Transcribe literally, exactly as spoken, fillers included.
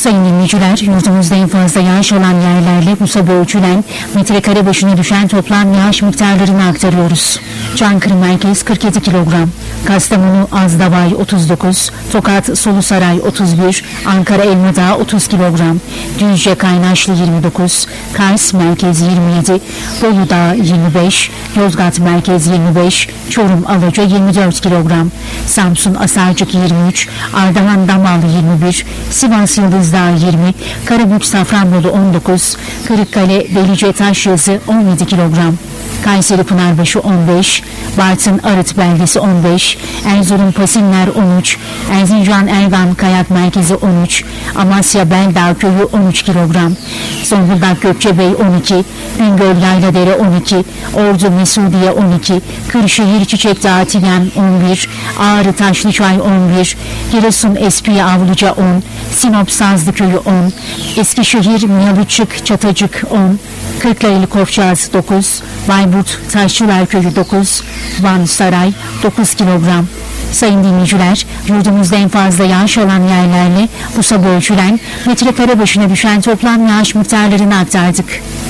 Sayın dinleyiciler, yurdumuzda en fazla yağış olan yerlerle bu sabah ölçülen metrekare başına düşen toplam yağış miktarlarını aktarıyoruz. Çankırı Merkez kırk yedi kilogram, Kastamonu Azdavay otuz dokuz, Tokat Solusaray otuz bir, Ankara Elmadağ otuz kilogram, Düzce Kaynaşlı yirmi dokuz, Kars Merkez yirmi yedi, Bolu Dağı yirmi beş, Yozgat Merkez yirmi beş, Çorum Alaca yirmi dört kilogram, Samsun Asarcık yirmi üç, Ardahan Damalı yirmi bir, Sivas Yıldızdağı yirmi, Karabük Safranbolu on dokuz, Kırıkkale Delice Taşyazı on yedi kilogram, Kayseri Pınarbaşı on beş, Bartın Arıt Beldesi on beş, Erzurum Pasinler on üç, Erzincan Ergan Kayak Merkezi on üç, Amasya Beldağ Köyü on üç kilogram, Zonguldak Gökçebey on iki, Bingöl Yayladere on iki, Ordu Mesudiye on iki, Kırşehir Çiçekdağ Tigen on bir, Ağrı Taşlıçay on bir, Giresun Espiye Avlıca on, Sinop Sazlıköy'ü on, Eskişehir Miyalıçık Çatacık on, Kırklareli Kofçaz dokuz, Bayburt Taşçılar Köyü dokuz, Van Saray dokuz kilogram. Sayın dinleyiciler, yurdumuzda en fazla yağış alan yerlerle bu sabah ölçülen metrekare başına düşen toplam yağış miktarlarını aktardık.